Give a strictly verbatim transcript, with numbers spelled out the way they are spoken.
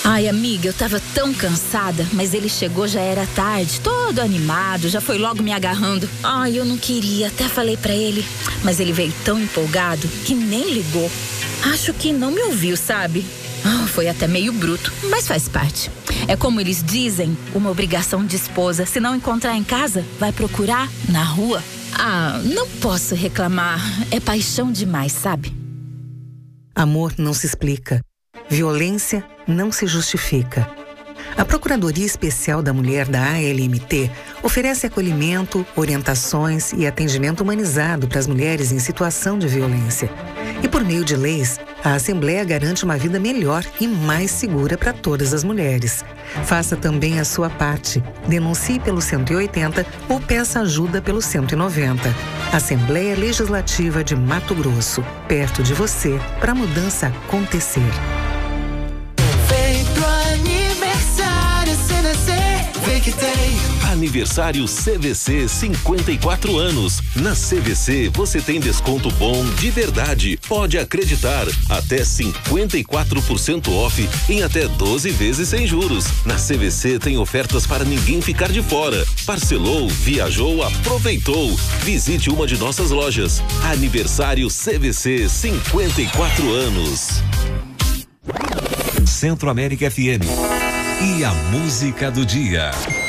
Ai, amiga, eu tava tão cansada, mas ele chegou, já era tarde, todo animado, já foi logo me agarrando. Ai, eu não queria, até falei pra ele, mas ele veio tão empolgado que nem ligou. Acho que não me ouviu, sabe? Ah, foi até meio bruto, mas faz parte. É como eles dizem, uma obrigação de esposa. Se não encontrar em casa, vai procurar na rua. Ah, não posso reclamar, é paixão demais, sabe? Amor não se explica. Violência não se justifica. A Procuradoria Especial da Mulher da A L M T oferece acolhimento, orientações e atendimento humanizado para as mulheres em situação de violência. E por meio de leis, a Assembleia garante uma vida melhor e mais segura para todas as mulheres. Faça também a sua parte. Denuncie pelo cento e oitenta ou peça ajuda pelo cento e noventa. Assembleia Legislativa de Mato Grosso. Perto de você, para a mudança acontecer. Que tem. Aniversário C V C cinquenta e quatro anos. Na C V C você tem desconto bom de verdade. Pode acreditar. Até cinquenta e quatro por cento off em até doze vezes sem juros. Na C V C tem ofertas para ninguém ficar de fora. Parcelou, viajou, aproveitou. Visite uma de nossas lojas. Aniversário C V C cinquenta e quatro anos. Centro América F M. E a música do dia.